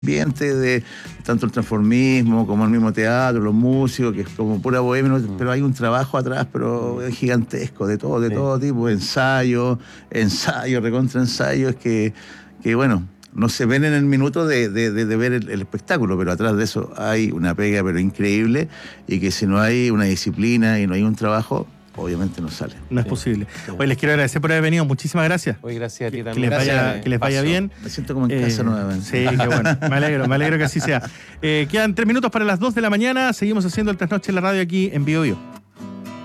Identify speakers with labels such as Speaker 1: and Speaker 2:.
Speaker 1: ambiente de tanto el transformismo como el mismo teatro, los músicos, que es como pura bohemia, pero hay un trabajo atrás, pero es gigantesco, de todo tipo, ensayo, recontra ensayos que bueno, no se ven en el minuto de ver el espectáculo, pero atrás de eso hay una pega pero increíble, y que si no hay una disciplina y no hay un trabajo, obviamente no sale.
Speaker 2: No es posible. Hoy les quiero agradecer por haber venido. Muchísimas gracias.
Speaker 3: Hoy gracias a ti también.
Speaker 2: Que les vaya bien.
Speaker 1: Me siento como en casa nuevamente.
Speaker 2: Sí, qué bueno. Me alegro que así sea. Quedan 3 minutos para las 2 de la mañana. Seguimos haciendo el Trasnoche en la radio aquí en Bio Bio.